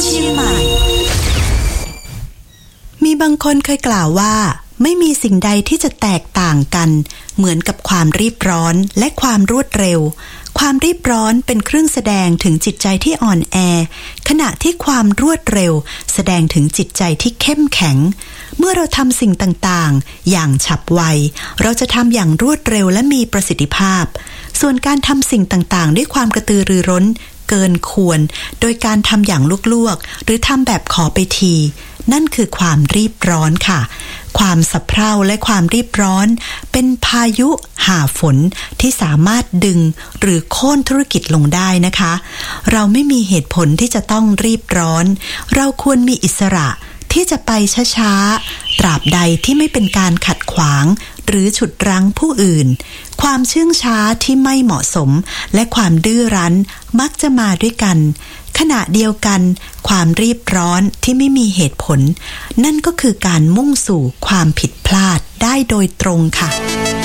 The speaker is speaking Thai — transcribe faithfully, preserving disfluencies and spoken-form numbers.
เชียงใหม่มีบางคนเคยกล่าวว่าไม่มีสิ่งใดที่จะแตกต่างกันเหมือนกับความรีบร้อนและความรวดเร็วความรีบร้อนเป็นเครื่องแสดงถึงจิตใจที่อ่อนแอขณะที่ความรวดเร็วแสดงถึงจิตใจที่เข้มแข็งเมื่อเราทำสิ่งต่างๆอย่างฉับไวเราจะทำอย่างรวดเร็วและมีประสิทธิภาพส่วนการทำสิ่งต่างๆด้วยความกระตือรือร้นเกินควรโดยการทำอย่างลวกๆหรือทำแบบขอไปทีนั่นคือความรีบร้อนค่ะความสะเพร่าและความรีบร้อนเป็นพายุห่าฝนที่สามารถดึงหรือโค่นธุรกิจลงได้นะคะเราไม่มีเหตุผลที่จะต้องรีบร้อนเราควรมีอิสระที่จะไปช้าๆตราบใดที่ไม่เป็นการขัดขวางหรือฉุดรั้งผู้อื่นความเชื่องช้าที่ไม่เหมาะสมและความดื้อรั้นมักจะมาด้วยกันขณะเดียวกันความรีบร้อนที่ไม่มีเหตุผลนั่นก็คือการมุ่งสู่ความผิดพลาดได้โดยตรงค่ะ